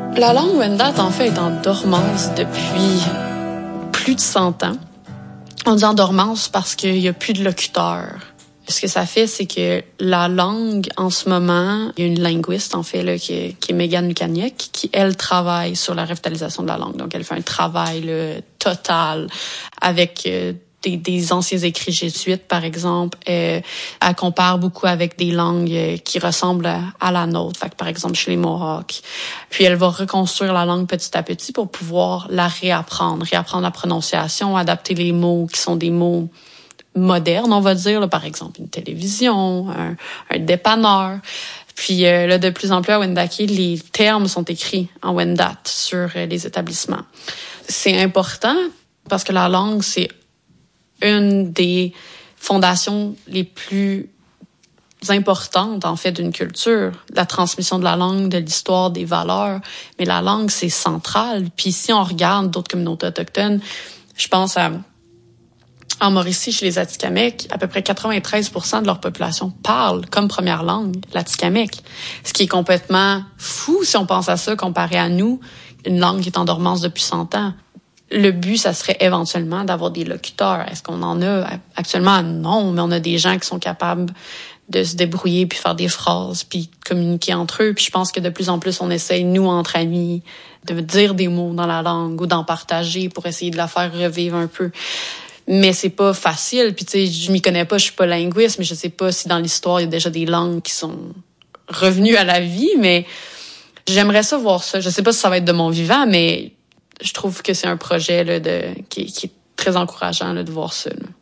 La langue Wendat, en fait, est en dormance depuis plus de 100 ans. On dit en dormance parce qu'il n'y a plus de locuteurs. Ce que ça fait, c'est que la langue, en ce moment, il y a une linguiste, en fait, là, qui est Megan Lukaniec, qui, elle, travaille sur la revitalisation de la langue. Donc, elle fait un travail là, total avec des anciens écrits jésuites, par exemple. Elle compare beaucoup avec des langues qui ressemblent à la nôtre. Fait que, par exemple, chez les Mohawks. Puis, elle va reconstruire la langue petit à petit pour pouvoir la réapprendre la prononciation, adapter les mots qui sont des mots moderne, on va dire, là, par exemple une télévision, un dépanneur. Puis là, de plus en plus à Wendake, les termes sont écrits en Wendat sur les établissements. C'est important parce que la langue, c'est une des fondations les plus importantes, en fait, d'une culture. La transmission de la langue, de l'histoire, des valeurs. Mais la langue, c'est central. Puis si on regarde d'autres communautés autochtones, je pense en Mauricie, chez les Atikamekw, à peu près 93% de leur population parle comme première langue l'Atikamekw. Ce qui est complètement fou si on pense à ça comparé à nous, une langue qui est en dormance depuis 100 ans. Le but, ça serait éventuellement d'avoir des locuteurs. Est-ce qu'on en a actuellement? Non, mais on a des gens qui sont capables de se débrouiller puis faire des phrases puis communiquer entre eux. Puis je pense que de plus en plus, on essaye, nous, entre amis, de dire des mots dans la langue ou d'en partager pour essayer de la faire revivre un peu. Mais c'est pas facile. Puis tu sais, je m'y connais pas, je suis pas linguiste, mais je sais pas si dans l'histoire il y a déjà des langues qui sont revenues à la vie. Mais j'aimerais ça voir ça. Je sais pas si ça va être de mon vivant, mais je trouve que c'est un projet là qui est très encourageant là, de voir ça. Là.